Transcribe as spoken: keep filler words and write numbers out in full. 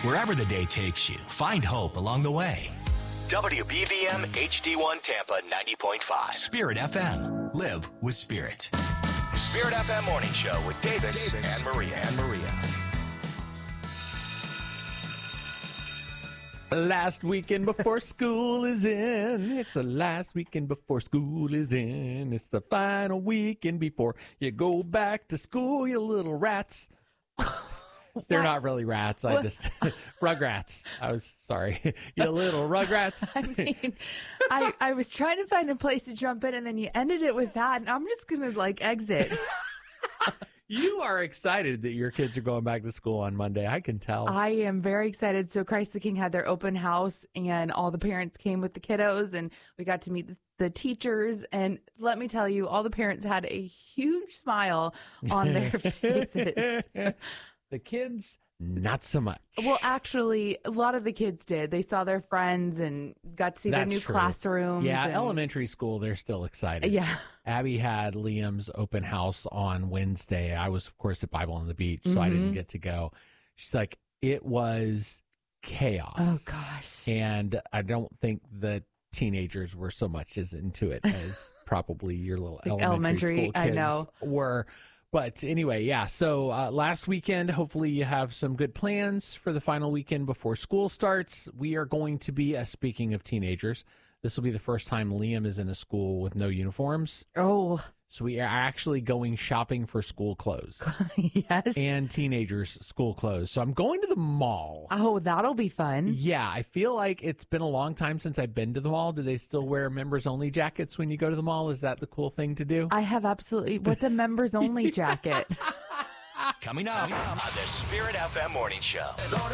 Wherever the day takes you, find hope along the way. W B V M H D one Tampa ninety point five. Spirit F M. Live with Spirit. Spirit F M Morning Show with Davis, Davis and Maria. And Maria. Last weekend before school is in. It's the last weekend before school is in. It's the final weekend before you go back to school, you little rats. They're not really rats. I just rugrats. I was sorry. You little rugrats. I mean, I, I was trying to find a place to jump in, and then you ended it with that, and I'm just going to, like, exit. You are excited that your kids are going back to school on Monday. I can tell. I am very excited. So Christ the King had their open house, and all the parents came with the kiddos, and we got to meet the, the teachers. And let me tell you, all the parents had a huge smile on their faces. The kids, not so much. Well, actually, a lot of the kids did. They saw their friends and got to see That's their new true. classrooms. Yeah, and... elementary school, they're still excited. Yeah. Abby had Liam's open house on Wednesday. I was, of course, at Bible on the Beach, so mm-hmm. I didn't get to go. She's like, it was chaos. Oh, gosh. And I don't think the teenagers were so much as into it as probably your little like elementary, elementary school kids I know. were. But anyway, yeah, so uh, last weekend, hopefully you have some good plans for the final weekend before school starts. We are going to be, uh, speaking of teenagers, this will be the first time Liam is in a school with no uniforms. Oh. So we are actually going shopping for school clothes. Yes. And teenagers' school clothes. So I'm going to the mall. Oh, that'll be fun. Yeah, I feel like it's been a long time since I've been to the mall. Do they still wear members-only jackets when you go to the mall? Is that the cool thing to do? I have absolutely. What's a members-only jacket? Coming up on the Spirit F M Morning Show.